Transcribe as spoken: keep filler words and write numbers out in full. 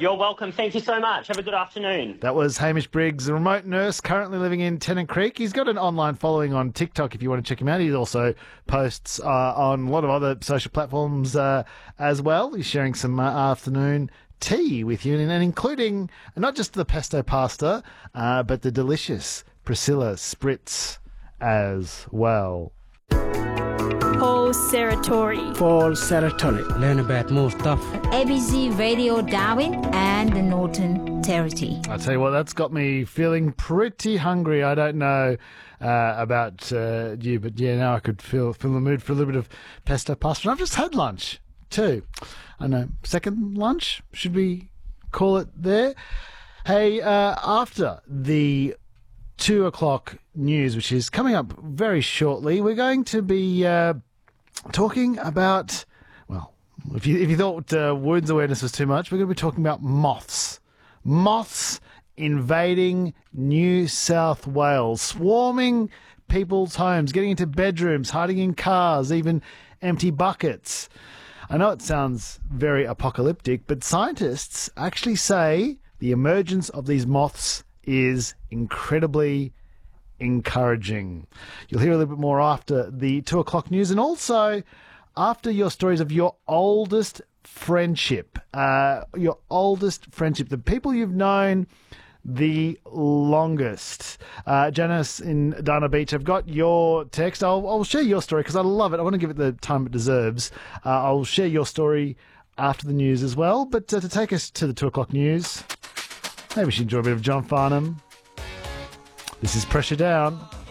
You're welcome. Thank you so much. Have a good afternoon. That was Hamish Briggs, a remote nurse currently living in Tennant Creek. He's got an online following on TikTok if you want to check him out. He also posts uh, on a lot of other social platforms uh, as well. He's sharing some uh, afternoon tea with you, and, and including not just the pesto pasta, uh, but the delicious Priscilla Spritz as well. Paul Serratori. Paul Serratori. Learn about more stuff. A B C Radio Darwin and the Northern Territory. I tell you what, that's got me feeling pretty hungry. I don't know uh, about uh, you, but yeah, now I could feel feel the mood for a little bit of pesto pasta. And I've just had lunch too. I know, second lunch, should we call it there? Hey, uh, after the two o'clock news, which is coming up very shortly, we're going to be uh, talking about, well, if you if you thought uh, wounds awareness was too much, we're going to be talking about moths. Moths invading New South Wales, swarming people's homes, getting into bedrooms, hiding in cars, even empty buckets. I know it sounds very apocalyptic, but scientists actually say the emergence of these moths is incredibly encouraging. You'll hear a little bit more after the two o'clock news, and also after your stories of your oldest friendship, uh, your oldest friendship, the people you've known the longest. Uh, Janice in Dana Beach, I've got your text. I'll, I'll share your story because I love it. I want to give it the time it deserves. Uh, I'll share your story after the news as well. But uh, to take us to the two o'clock news, maybe we should enjoy a bit of John Farnham. This is Pressure Down.